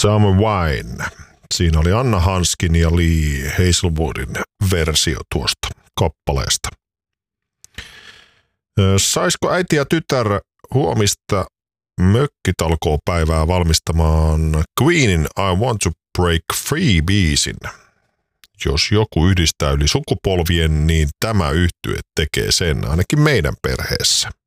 Summer Wine. Siinä oli Anna Hanskin ja Lee Hazelwoodin versio tuosta kappaleesta. Saisiko äiti ja tytär huomista mökkitalkoopäivää valmistamaan Queenin I Want to Break Free biisin? Jos joku yhdistää yli sukupolvien, niin tämä yhtye tekee sen ainakin meidän perheessä.